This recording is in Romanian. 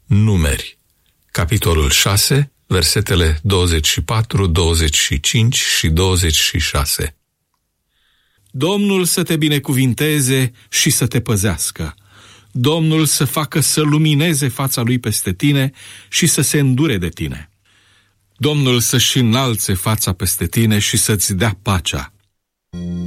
Numeri, capitolul 6, versetele 24, 25 și 26. Domnul să te binecuvinteze și să te păzească. Domnul să facă să lumineze fața lui peste tine și să se îndure de tine. Domnul să-și înalțe fața peste tine și să-ți dea pacea.